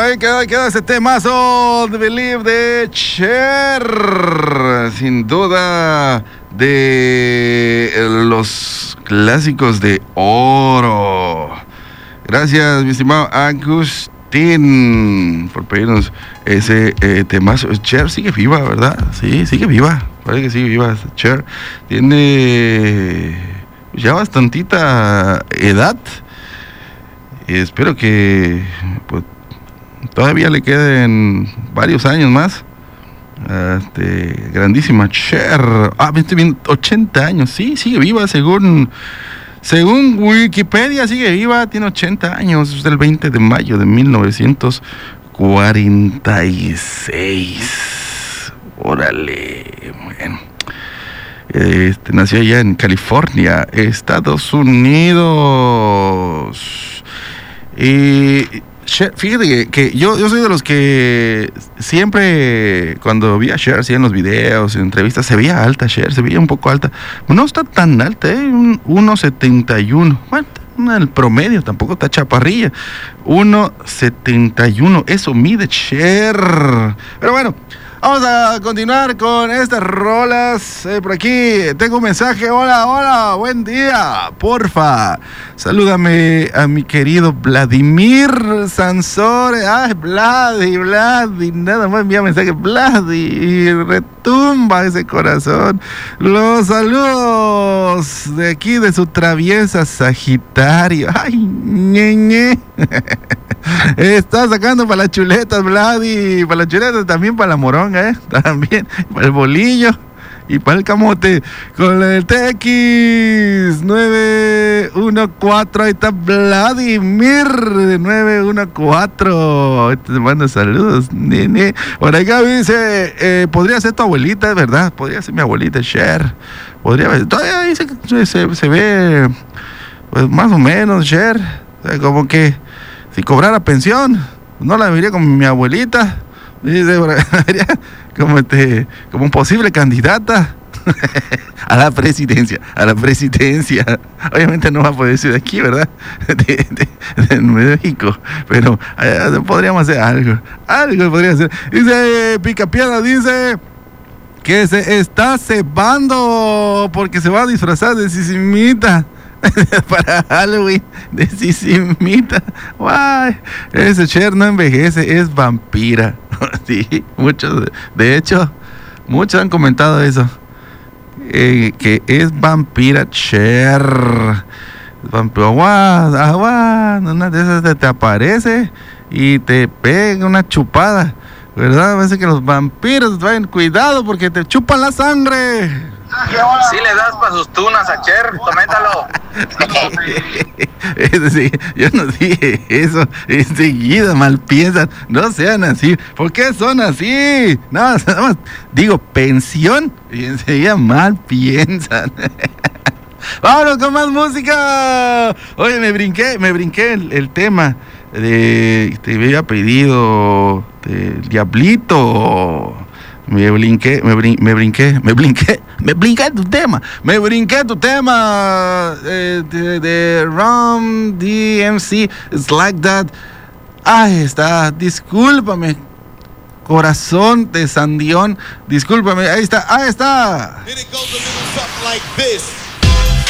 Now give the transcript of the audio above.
ahí quedó ese temazo de Believe de Cher. Sin duda, de los clásicos de oro. Gracias, mi estimado Agustín, por pedirnos ese temazo. Cher sigue viva, ¿verdad? Sí, sigue viva. Parece que sigue viva. Cher tiene ya bastantita edad. Y espero que pues, todavía le queden varios años más. Grandísima Cher. Estoy viendo 80 años. Sí, sigue viva según Wikipedia, sigue viva. Tiene 80 años. Es del 20 de mayo de 1946. Órale. Bueno. Nació allá en California, Estados Unidos. Y fíjate que yo soy de los que siempre cuando vi a Cher, en los videos, en entrevistas, se veía alta Cher, se veía un poco alta. No está tan alta, 1.71. Bueno, el promedio, tampoco está chaparrilla. 1.71, eso mide Cher. Pero bueno, vamos a continuar con estas rolas. Por aquí tengo un mensaje. Hola, buen día. Porfa, salúdame a mi querido Vladimir Sansores. Vladi, nada más envía mensaje. Vladi, y retumba ese corazón. Los saludos de aquí, de su traviesa Sagitario. Ay, ñe. Está sacando para las chuletas, Vladi. Para las chuletas, también para la moronga, también. Para el bolillo y para el camote. Con el TX914. Ahí está Vladimir de 914. Te mando saludos, nene. Por acá dice, podría ser tu abuelita, es verdad. Podría ser mi abuelita, Cher. Podría ver. Todavía dice que se ve, pues más o menos, Cher. O sea, como que si cobrara pensión, no la vería como mi abuelita. Como como posible candidata a la presidencia. Obviamente no va a poder ser de aquí, ¿verdad? De México. Pero podríamos hacer algo podría hacer. Dice Picapiedra, dice que se está cebando porque se va a disfrazar de Sisimita para Halloween, de Sisimita. Guay, ese Cher no envejece, es vampira. Sí, muchos, de hecho, muchos han comentado eso, que es vampira Cher. Vampiro, una de esas te aparece y te pega una chupada, ¿verdad? A veces que los vampiros traen cuidado porque te chupan la sangre. Si le das para sus tunas a Cher, coméntalo. Sí, yo no dije eso. Enseguida mal piensan. No sean así. ¿Por qué son así? Nada más digo pensión y enseguida mal piensan. Vámonos con más música. Oye, me brinqué el tema de te había pedido Diablito. Me brinqué tu tema de Rum DMC. It's like that. Ahí está, discúlpame, corazón de Sandión, discúlpame, ahí está. And it goes a little something like this.